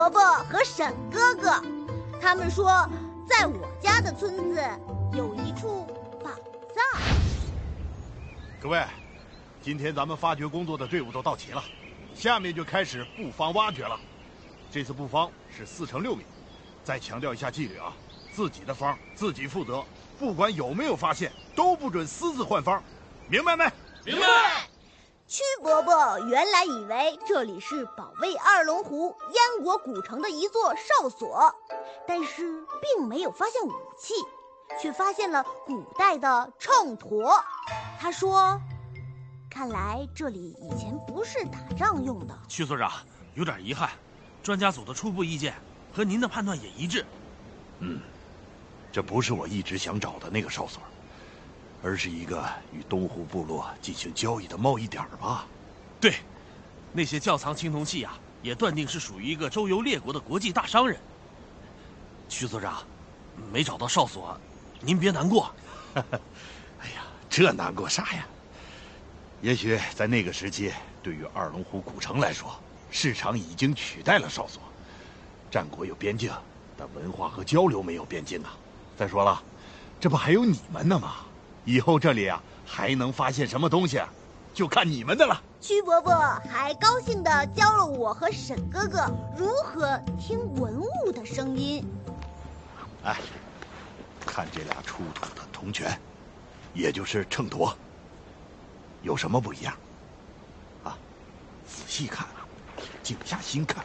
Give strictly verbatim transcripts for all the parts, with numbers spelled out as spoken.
伯伯和沈哥哥，他们说在我家的村子有一处宝藏。 各位，今天咱们发掘工作的队伍都到齐了，下面就开始布方挖掘了。这次布方是四乘六米，再强调一下纪律啊，自己的方自己负责，不管有没有发现，都不准私自换方，明白没？ 明白。 曲伯伯原来以为这里是保卫二龙湖燕国古城的一座哨所，但是并没有发现武器，却发现了古代的秤砣。他说，看来这里以前不是打仗用的。 曲所长，有点遗憾，专家组的初步意见和您的判断也一致。 嗯，这不是我一直想找的那个哨所，而是一个与东湖部落进行交易的贸易点吧？ 对，那些窖藏青铜器啊，也断定是属于一个周游列国的国际大商人。曲所长，没找到哨所，您别难过。 哎呀，这难过啥呀？也许在那个时期，对于二龙湖古城来说，市场已经取代了哨所。战国有边境，但文化和交流没有边境啊。再说了，这不还有你们呢吗？以后这里啊还能发现什么东西，就看你们的了。 曲伯伯还高兴地教了我和沈哥哥如何听文物的声音。 哎，看这俩出土的铜泉，也就是秤砣，有什么不一样？啊，仔细看，静下心看。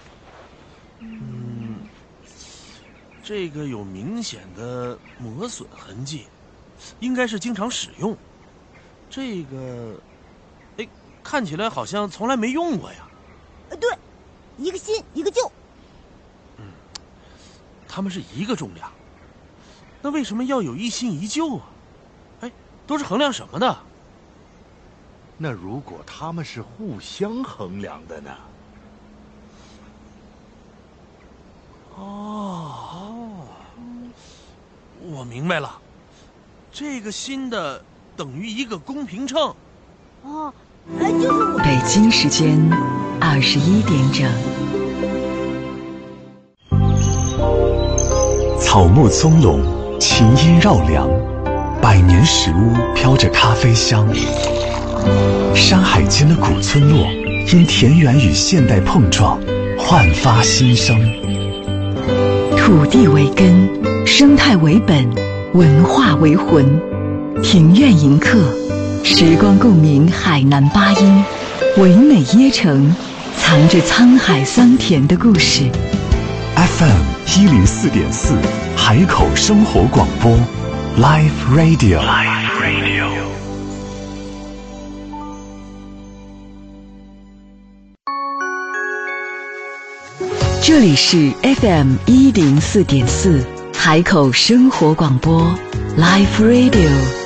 嗯，这个有明显的磨损痕迹，应该是经常使用。这个，哎，看起来好像从来没用过呀。 呃，对，一个新一个旧。 嗯，他们是一个重量，那为什么要有一新一旧啊？哎，都是衡量什么的？ 那如果他们是互相衡量的呢？ 哦，我明白了，这个新的等于一个公平秤。 哦，哎，就是我。 北京时间二十一点整。 草木葱茏，琴音绕梁，百年石屋飘着咖啡香。山海间的古村落，因田园与现代碰撞，焕发新生。 土地为根，生态为本，文化为魂。庭院迎客，时光共鸣海南八音，唯美椰城，藏着沧海桑田的故事。 F M 一零四点四，海口生活广播 ，Live Radio。Live Radio。 这里是 F M 一零四点四，海口生活广播 ，Live Radio。